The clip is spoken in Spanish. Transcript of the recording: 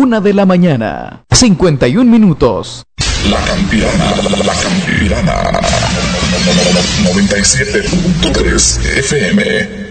1 de la mañana, 51 minutos. La Campirana, 97.3 FM.